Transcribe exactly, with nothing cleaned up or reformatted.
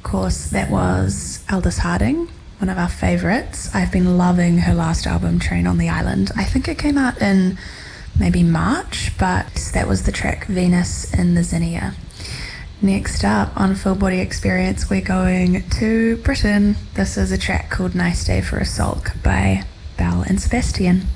course, that was Aldous Harding, one of our favourites. I've been loving her last album, Train on the Island. I think it came out in maybe March, but that was the track Venus in the Zinnia. Next up on Full Body Experience, we're going to Britain. This is a track called Nice Day for a Sulk by Belle and Sebastian.